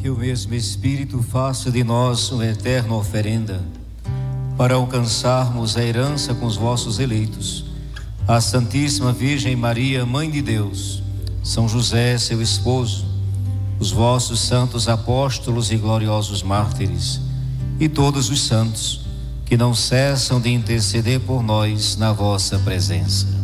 Que o mesmo Espírito faça de nós uma eterna oferenda, para alcançarmos a herança com os vossos eleitos, a Santíssima Virgem Maria, Mãe de Deus, São José, seu esposo, os vossos santos apóstolos e gloriosos mártires, e todos os santos que não cessam de interceder por nós na vossa presença.